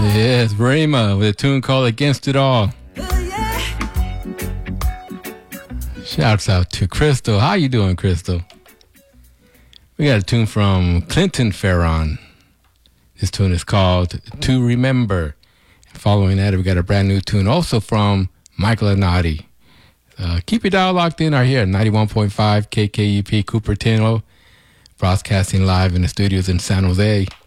Yes, Rema with a tune called Against It All. Shouts out to Crystal. How you doing, Crystal? We got a tune from Clinton Farron. This tune is called To Remember. Following that, we got a brand new tune also from Michael Anati. Keep your dial locked in right here at 91.5 KKEP Cupertino, broadcasting live in the studios in San Jose.